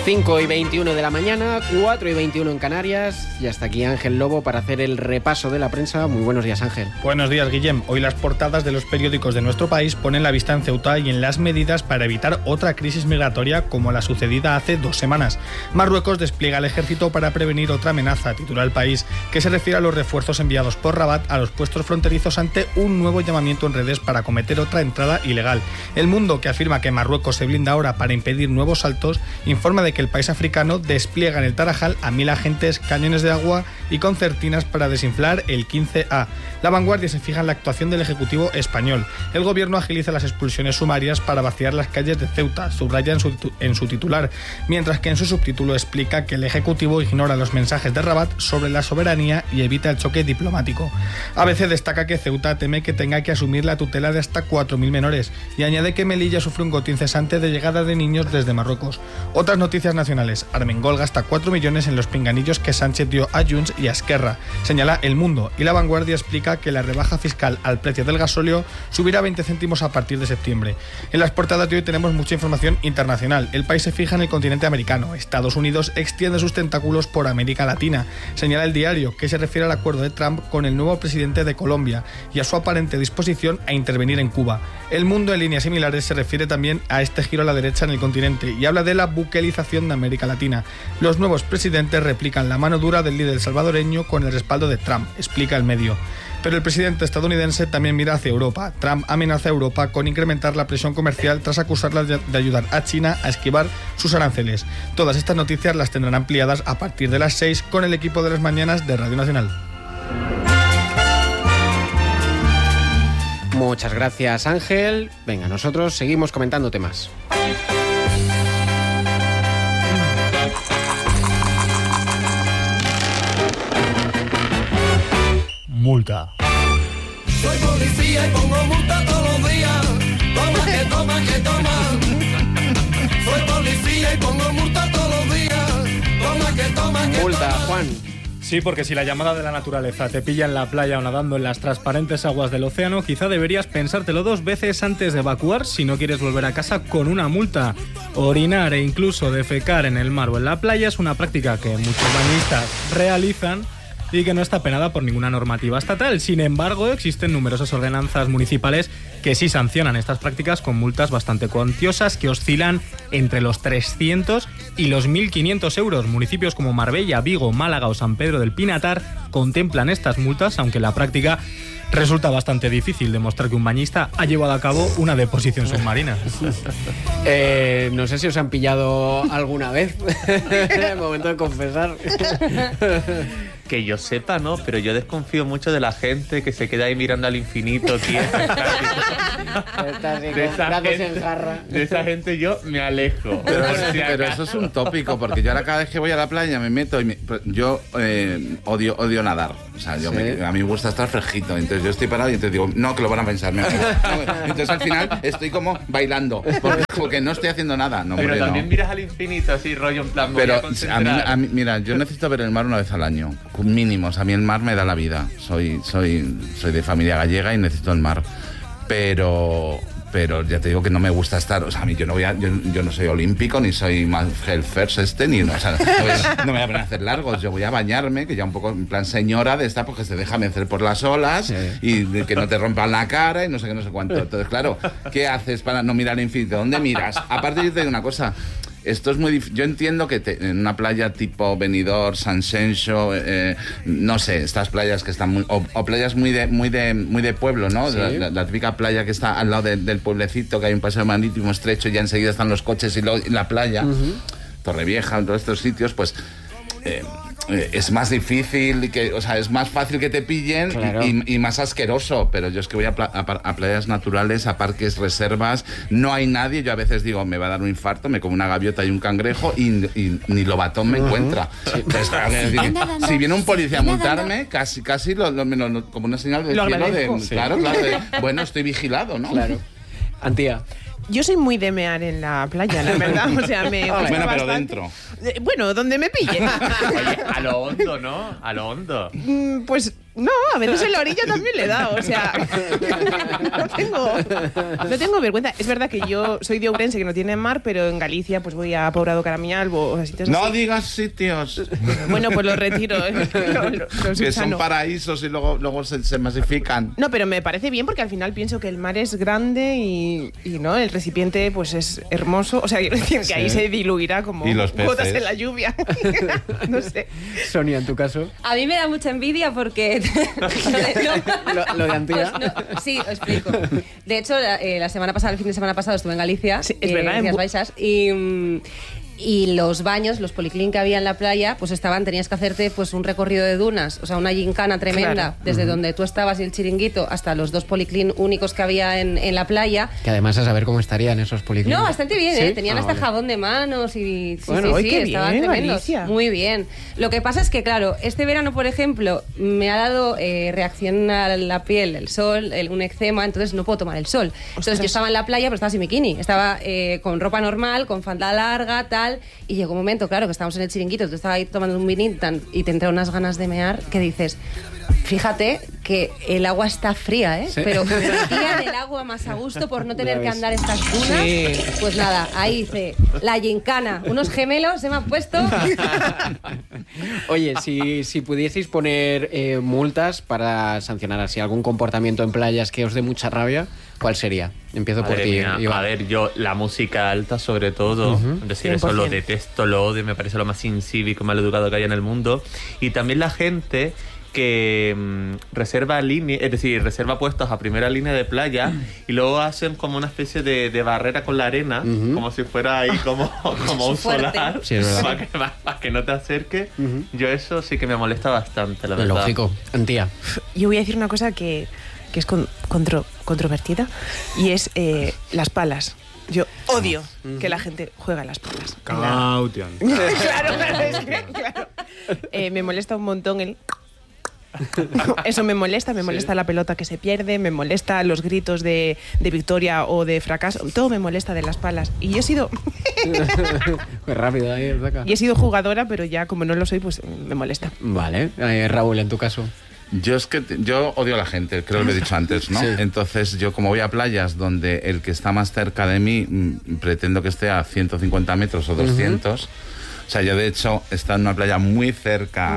5:21 de la mañana, 4:21 en Canarias, y hasta aquí Ángel Lobo para hacer el repaso de la prensa. Muy buenos días, Ángel. Buenos días, Guillem. Hoy las portadas de los periódicos de nuestro país ponen la vista en Ceuta y en las medidas para evitar otra crisis migratoria como la sucedida hace 2 semanas. Marruecos despliega el ejército para prevenir otra amenaza, titula El País, que se refiere a los refuerzos enviados por Rabat a los puestos fronterizos ante un nuevo llamamiento en redes para cometer otra entrada ilegal. El Mundo, que afirma que Marruecos se blinda ahora para impedir nuevos saltos, informa de que el país africano despliega en el Tarajal a 1.000 agentes, cañones de agua y concertinas para desinflar el 15A. La Vanguardia se fija en la actuación del Ejecutivo español. El gobierno agiliza las expulsiones sumarias para vaciar las calles de Ceuta, subraya en su titular, mientras que en su subtítulo explica que el Ejecutivo ignora los mensajes de Rabat sobre la soberanía y evita el choque diplomático. ABC destaca que Ceuta teme que tenga que asumir la tutela de hasta 4.000 menores y añade que Melilla sufre un goteo incesante de llegada de niños desde Marruecos. Otras noticias nacionales. Armengol gasta 4 millones en los pinganillos que Sánchez dio a Junts y a Esquerra, señala El Mundo, y La Vanguardia explica que la rebaja fiscal al precio del gasóleo subirá 20 céntimos a partir de septiembre. En las portadas de hoy tenemos mucha información internacional. El País se fija en el continente americano. Estados Unidos extiende sus tentáculos por América Latina, señala El Diario, que se refiere al acuerdo de Trump con el nuevo presidente de Colombia y a su aparente disposición a intervenir en Cuba. El Mundo, en líneas similares, se refiere también a este giro a la derecha en el continente y habla de la buquelización de América Latina. Los nuevos presidentes replican la mano dura del líder salvadoreño con el respaldo de Trump, explica El Medio. Pero el presidente estadounidense también mira hacia Europa. Trump amenaza a Europa con incrementar la presión comercial tras acusarla de ayudar a China a esquivar sus aranceles. Todas estas noticias las tendrán ampliadas a partir de las 6 con el equipo de las mañanas de Radio Nacional. Muchas gracias, Ángel. Venga, nosotros seguimos comentando temas. Multa. Soy policía y pongo multa todos los días. Toma que toma que toma. Soy policía y pongo multa todos los días. Toma que toma que multa, toma. Juan. Sí, porque si la llamada de la naturaleza te pilla en la playa o nadando en las transparentes aguas del océano, quizá deberías pensártelo 2 veces antes de evacuar si no quieres volver a casa con una multa. Orinar e incluso defecar en el mar o en la playa es una práctica que muchos bañistas realizan y que no está penada por ninguna normativa estatal. Sin embargo, existen numerosas ordenanzas municipales que sí sancionan estas prácticas con multas bastante cuantiosas que oscilan entre los 300 y los 1.500 euros. Municipios como Marbella, Vigo, Málaga o San Pedro del Pinatar contemplan estas multas, aunque en la práctica resulta bastante difícil demostrar que un bañista ha llevado a cabo una deposición submarina. No sé si os han pillado alguna vez. Momento de confesar. Que yo sepa, no, pero yo desconfío mucho de la gente que se queda ahí mirando al infinito, tío. De esa gente yo me alejo. Pero eso es un tópico, porque yo ahora cada vez que voy a la playa me meto y yo odio nadar. O sea, a mí me gusta estar fresquito. Entonces yo estoy parado y entonces digo, no, que lo van a pensar. Entonces al final estoy como bailando, porque no estoy haciendo nada. No, pero hombre, también no. miras al infinito así, rollo en plan. Pero a mí, mira, yo necesito ver el mar una vez al año, con mínimos. A mí el mar me da la vida. Soy de familia gallega y necesito el mar. Pero ya te digo que no me gusta estar, o sea, a mí yo no soy olímpico, ni soy más Helfers ni no, o sea, no me voy a poner a hacer largos, yo voy a bañarme, que ya un poco en plan señora de esta, porque se deja vencer por las olas y de que no te rompan la cara y no sé qué, no sé cuánto. Entonces, claro, ¿qué haces para no mirar al infinito? ¿Dónde miras? Aparte, yo te digo una cosa. Esto es muy difícil. Yo entiendo que en una playa tipo Benidorm, San Xenxo, no sé, estas playas que están muy, o playas muy de pueblo, ¿no? Sí. La típica playa que está al lado del pueblecito, que hay un paseo marítimo estrecho y ya enseguida están los coches y la playa, Torrevieja, todos estos sitios, pues es más difícil, es más fácil que te pillen, claro. y más asqueroso. Pero yo es que voy a playas naturales, a parques, reservas, no hay nadie. Yo a veces digo, me va a dar un infarto, me como una gaviota y un cangrejo y ni lobatón me encuentra. Sí. Entonces, claro, si viene un policía a multarme, casi como una señal del cielo de, sí. Claro, bueno, estoy vigilado, ¿no? Claro. Antía. Yo soy muy de mear en la playa, la verdad. O sea, me gusta bueno, pero bastante. dentro. Bueno, donde me pille. Oye, a lo hondo, ¿no? A lo hondo. Pues No, a veces en la orilla también le da, o sea, no tengo vergüenza. Es verdad que yo soy de Ourense, que no tiene mar, pero en Galicia pues voy a Pobrado Caramiñal o a sitios No así. digas sitios. Bueno, pues lo retiro. Lo Que son subsano. paraísos y luego se masifican. No, pero me parece bien porque al final pienso que el mar es grande y no, el recipiente pues es hermoso. O sea, quiero decir que ahí se diluirá como Y los gotas peces. en la lluvia. No sé. Sonia, en tu caso. A mí me da mucha envidia porque... Lo de Antía. Pues no, sí, os explico. De hecho, la semana pasada, el fin de semana pasado, estuve en Galicia, Sí, es verdad, en en Rías Baixas, y los baños, los policlín que había en la playa, pues tenías que hacerte pues un recorrido de dunas, o sea, una gincana tremenda, Claro. desde donde tú estabas y el chiringuito hasta los 2 policlín únicos que había en la playa. Que además a saber cómo estarían esos policlínicos. No, bastante bien, ¿Sí? Tenían hasta vale. jabón de manos y... Sí, Bueno, ¡ay, qué estaban bien, tremendos. Galicia! Muy bien. Lo que pasa es que, claro, este verano, por ejemplo, me ha dado reacción a la piel, el sol, un eczema, entonces no puedo tomar el sol. Entonces yo estaba en la playa, pero estaba sin bikini. Estaba con ropa normal, con falda larga, tal, y llegó un momento, claro, que estábamos en el chiringuito, tú estabas ahí tomando un vinito y te entraron unas ganas de mear que dices... Fíjate que el agua está fría, ¿eh? Sí. Pero tía del agua más a gusto por no tener Ya que ves. andar estas dunas. Sí. Pues nada, ahí hice la gincana. Unos gemelos se me han puesto. Oye, si pudieseis poner multas para sancionar así algún comportamiento en playas que os dé mucha rabia, ¿cuál sería? Empiezo por Madre ti, mía, Iván. a ver, yo la música alta sobre todo, es decir, eso lo 100%. detesto, lo odio, me parece lo más incívico, mal educado que hay en el mundo. Y también la gente que reserva líneas, es decir, reserva puestos a primera línea de playa y luego hacen como una especie de barrera con la arena, como si fuera ahí como un Fuerte. solar, Sí, es verdad. para que no te acerques. Yo eso sí que me molesta bastante, la verdad. Lógico. Antía. Yo voy a decir una cosa que es controvertida y es las palas. Yo odio que la gente juegue a las palas. Caution. Claro, es que, claro. Me molesta un montón el... Eso me molesta la pelota que se pierde, me molesta los gritos de victoria o de fracaso, todo me molesta de las palas. Y yo he sido Pues rápido, ahí saca. y he sido jugadora, pero ya como no lo soy, pues me molesta. Vale. Raúl, en tu caso. Yo odio a la gente, creo que lo he dicho antes, ¿no? Sí. Entonces, yo como voy a playas donde el que está más cerca de mí pretendo que esté a 150 metros o 200. O sea, yo de hecho he estado en una playa muy cerca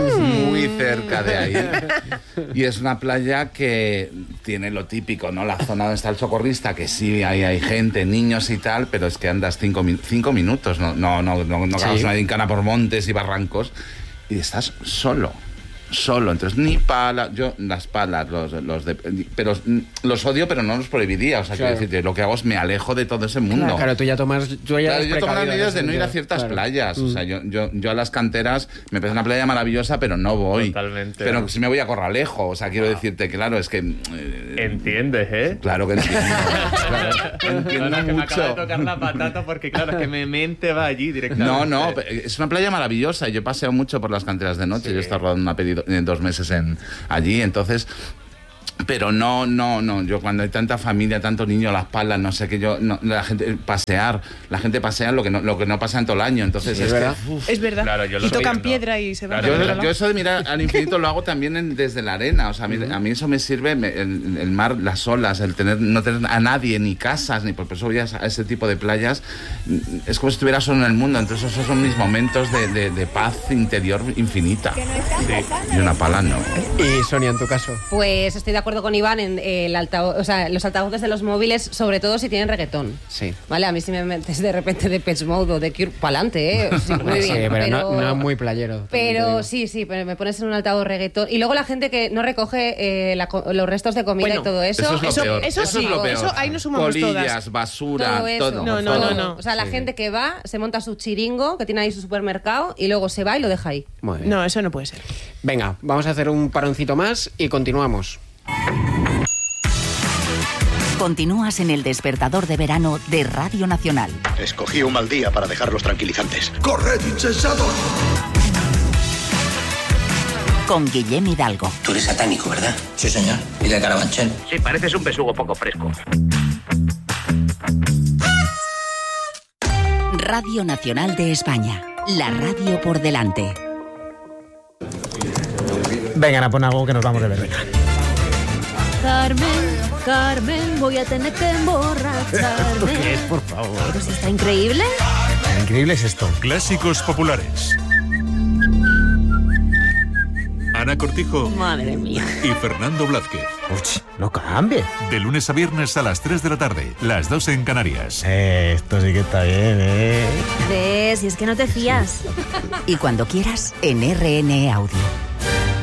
de ahí. Y es una playa que tiene lo típico, ¿no? La zona donde está el socorrista, que sí, ahí hay gente, niños y tal, pero es que andas 5 minutos, no hagas una gincana por montes y barrancos y estás solo. Entonces ni pala, yo las palas, pero los odio, pero no los prohibiría, o sea, Claro. quiero decir, yo lo que hago es me alejo de todo ese mundo. Claro, tú ya tomas... Claro, yo tomo las medidas de no ir a ciertas playas. O sea, yo a las canteras me parece una playa maravillosa, pero no voy. Totalmente. Pero sí me voy a Corralejo. O sea, quiero decirte, claro, es que. ¿Entiendes, eh? Claro que entiendo. Claro, entiendo Perdona, que me acaba de mucho. tocar la patata porque claro, es que mi mente va allí directamente. No, es una playa maravillosa. Yo paseo mucho por las canteras de noche. Sí. Yo he estado rodando una peli 2 meses allí, entonces. Pero no. Yo cuando hay tanta familia, tanto niño a las palas, no sé qué, la gente pasea lo que no pasa en todo el año. Entonces Sí, es verdad. Es verdad. Claro, yo lo y tocan entiendo. piedra y se van Claro, a otro lado. Yo eso de mirar al infinito lo hago también desde la arena. O sea, a mí eso me sirve, el mar, las olas, el no tener a nadie, ni casas, ni por eso voy a ese tipo de playas. Es como si estuviera solo en el mundo. Entonces esos son mis momentos de paz interior infinita. Y una pala no. Y Sonia, en tu caso. Pues estoy de acuerdo con Iván en los altavoces de los móviles, sobre todo si tienen reggaetón. Sí. Vale, a mí si me metes de repente de Pets Mode o de Cure, pa'lante, ¿eh? Sí, muy Sí, bien. pero no muy playero. también te Pero digo. sí, pero me pones en un altavoz reggaetón. Y luego la gente que no recoge los restos de comida Bueno, y todo eso. Eso es lo peor. eso es sí, lo peor. eso ahí nos sumamos Polillas, todas. basura, todo eso. todo. No, por no, favor. no. O sea, la gente que va, se monta su chiringo, que tiene ahí su supermercado, y luego se va y lo deja ahí. Muy bien. No, eso no puede ser. Venga, vamos a hacer un paroncito más y continuamos. Continúas en el despertador de verano de Radio Nacional. Escogí un mal día para dejar los tranquilizantes. Corred, insensatos. Con Guillem Hidalgo. Tú eres satánico, ¿verdad? Sí, señor. ¿Y de Carabanchel? Sí, pareces un besugo poco fresco. Radio Nacional de España. La radio por delante. Venga, pon algo que nos vamos de ver. Venga. Carmen, voy a tener que emborracharme. ¿Esto qué es, por favor? Pero si está increíble. Increíble es esto. Clásicos populares. Ana Cortijo. Madre mía. Y Fernando Blázquez. Uy, no cambie. De lunes a viernes a las 3 de la tarde, las 2 en Canarias. Esto sí que está bien, ¿Ves? Si es que no te fías. Y cuando quieras, en RN Audio.